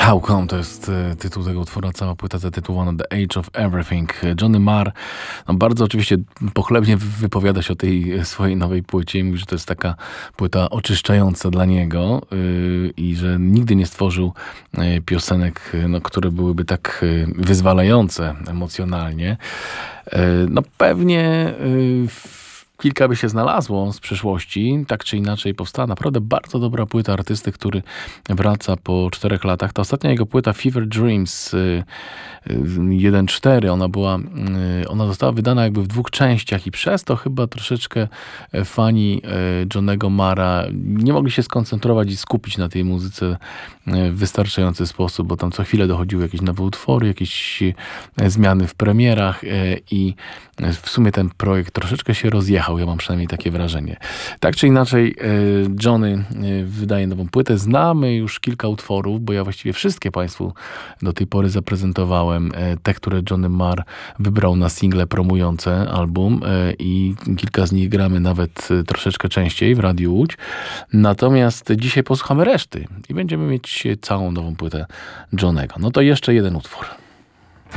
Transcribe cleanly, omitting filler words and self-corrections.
How Come to jest tytuł tego utwora, cała płyta zatytułowana The Age of Everything. Johnny Marr bardzo oczywiście pochlebnie wypowiada się o tej swojej nowej płycie i mówi, że to jest taka płyta oczyszczająca dla niego i że nigdy nie stworzył piosenek, które byłyby tak wyzwalające emocjonalnie. Pewnie kilka by się znalazło z przeszłości, tak czy inaczej powstała naprawdę bardzo dobra płyta artysty, który wraca po 4 latach. Ta ostatnia jego płyta Fever Dreams 1.4, ona została wydana jakby w 2 częściach i przez to chyba troszeczkę fani Johnnego Marra nie mogli się skoncentrować i skupić na tej muzyce w wystarczający sposób, bo tam co chwilę dochodziły jakieś nowe utwory, jakieś zmiany w premierach i w sumie ten projekt troszeczkę się rozjechał. Ja mam przynajmniej takie wrażenie. Tak czy inaczej, Johnny wydaje nową płytę. Znamy już kilka utworów, bo ja właściwie wszystkie Państwu do tej pory zaprezentowałem. Te, które Johnny Marr wybrał na single promujące album i kilka z nich gramy nawet troszeczkę częściej w Radiu Łódź. Natomiast dzisiaj posłuchamy reszty i będziemy mieć całą nową płytę Johnnego. No to jeszcze jeden utwór.